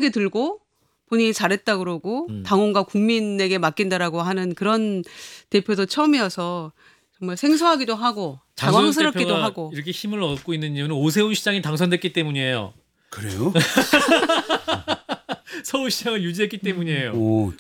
묵묵히 들고 본인이 잘했다 그러고 당원과 국민에게 맡긴다라고 하는 그런 대표도 처음이어서 정말 생소하기도 하고 당황스럽기도 하고. 이렇게 힘을 얻고 있는 이유는 오세훈 시장이 당선됐기 때문이에요. 그래요? 서울시장을 유지했기 때문이에요. 오,